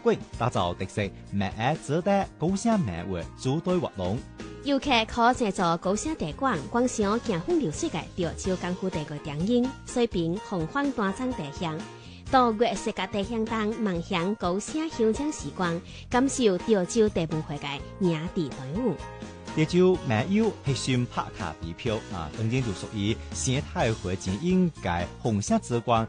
馆打造特色漫画纸袋高声漫画组队活动。 游客可制作高声地管，观赏行风流水嘅潮州功夫地个电影，水平洪荒端庄地象，到月色甲地象当梦想高声响掌时光，感受潮州地文化嘅野地队伍。 潮州漫游核心拍卡地票当然就属于生态环境应该红色之光